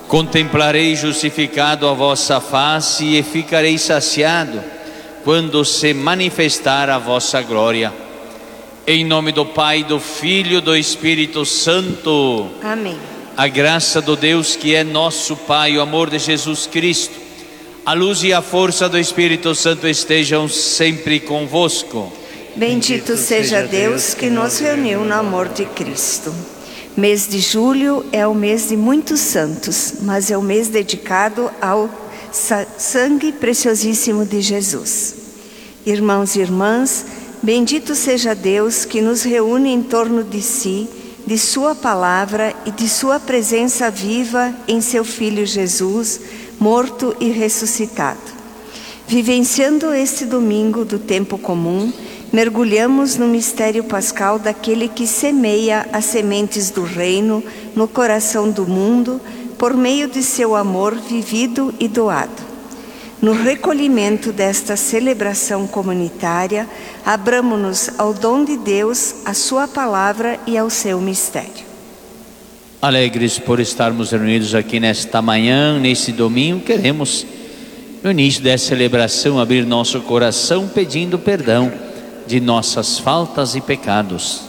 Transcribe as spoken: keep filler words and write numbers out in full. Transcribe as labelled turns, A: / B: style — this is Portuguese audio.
A: Contemplarei justificado a vossa face e ficarei saciado quando se manifestar a vossa glória. Em nome do Pai, do Filho e do Espírito Santo.
B: Amém.
A: A graça do Deus que é nosso Pai, o amor de Jesus Cristo, a luz e a força do Espírito Santo estejam sempre convosco.
B: Bendito seja Deus que nos reuniu no amor de Cristo. Mês de julho é o mês de muitos santos, mas é o mês dedicado ao sangue preciosíssimo de Jesus. Irmãos e irmãs, bendito seja Deus que nos reúne em torno de si, de sua palavra e de sua presença viva em seu Filho Jesus, morto e ressuscitado. Vivenciando este domingo do tempo comum, mergulhamos no mistério pascal daquele que semeia as sementes do reino no coração do mundo por meio de seu amor vivido e doado. No recolhimento desta celebração comunitária, abramo-nos ao dom de Deus, à sua palavra e ao seu mistério.
A: Alegres por estarmos reunidos aqui nesta manhã, nesse domingo, queremos, no início dessa celebração, abrir nosso coração pedindo perdão de nossas faltas e pecados.